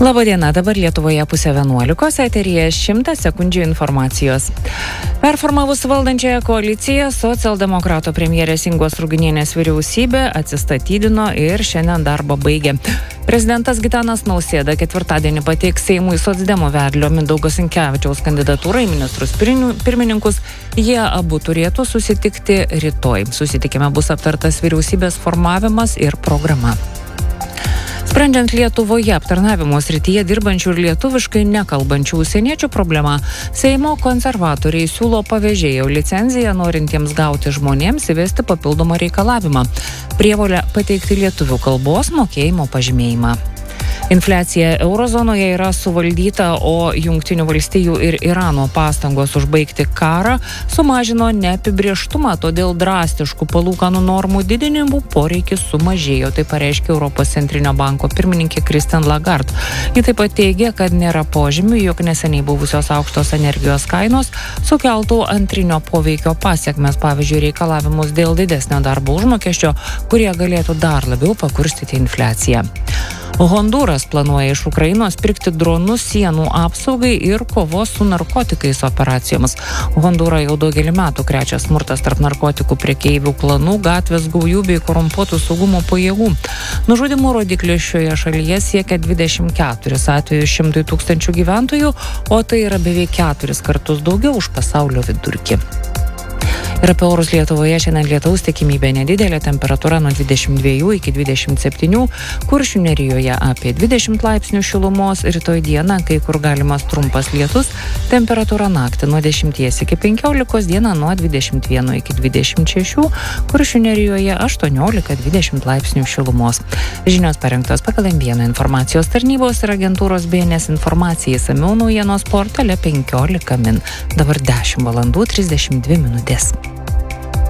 Labadiena, dabar Lietuvoje 10:11, eteryje 100 sekundžių informacijos. Performavus valdančiąją koaliciją, socialdemokratų premjerės Ingos Ruginienės vyriausybė atsistatydino ir šiandien darbą baigė. Prezidentas Gitanas Nausėda ketvirtadienį pateiks Seimui socdemų vedlio Mindaugo Sinkevičiaus kandidatūrą į ministrus pirmininkus. Jie abu turėtų susitikti rytoj. Susitikime bus aptartas vyriausybės formavimas ir programa. Sprendžiant Lietuvoje aptarnavimo srityje dirbančių ir lietuviškai nekalbančių užsieniečių problemą, Seimo konservatoriai siūlo pavėžėjo licenciją norintiems gauti žmonėms įvesti papildomą reikalavimą – prievolę pateikti lietuvių kalbos mokėjimo pažymėjimą. Infliacija eurozonoje yra suvaldyta, o Jungtinių valstijų ir Irano pastangos užbaigti karą sumažino neapibrėžtumą, todėl drastiškų palūkanų normų didinimų poreikis sumažėjo, tai pareiškė Europos centrinio banko pirmininkė Christine Lagarde. Ji taip pat teigia, kad nėra požymių, jog neseniai buvusios aukštos energijos kainos sukeltų antrinio poveikio pasiekmes, pavyzdžiui, reikalavimus dėl didesnio darbo užmokesčio, kurie galėtų dar labiau pakurstyti infliaciją. Honduras planuoja iš Ukrainos pirkti dronus sienų apsaugai ir kovos su narkotikais operacijoms. Hondūrą jau daugelį metų krečia smurtas tarp narkotikų prekeivių klanų, gatvės gaujų bei korumpuotų saugumo pajėgų. Nužudimų rodiklis šioje šalyje siekia 24 atvejus 100 000 gyventojų, o tai yra beveik 4 kartus daugiau už pasaulio vidurkį. Ir apie orus Lietuvoje šiandien lietaus tikimybė nedidelė, temperatūra nuo 22 iki 27, Kuršių nerijoje apie 20 laipsnių šilumos, rytoj dieną kai kur galimas trumpas lietus, temperatūra naktį nuo 10 iki 15, dieną nuo 21 iki 26, Kuršių nerijoje 18-20 laipsnių šilumos. Žinios parengtos pagal M1 informacijos tarnybos ir agentūros BNS informacijai išsamiau naujienos portale 15 min. Dabar 10:32 min.